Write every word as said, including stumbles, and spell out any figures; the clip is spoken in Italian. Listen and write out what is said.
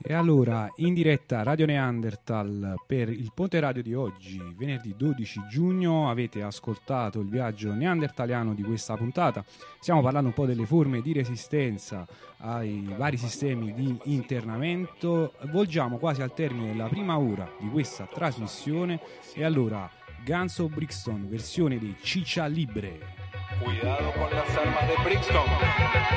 E allora, in diretta Radio Neanderthal per il Ponte Radio di oggi, venerdì dodici giugno, avete ascoltato il viaggio neandertaliano di questa puntata. Stiamo parlando un po' delle forme di resistenza ai vari sistemi di internamento. Volgiamo quasi al termine della prima ora di questa trasmissione e allora Guns of Brixton, versione di Ciccia Libre. Cuidado con las armas de Brixton.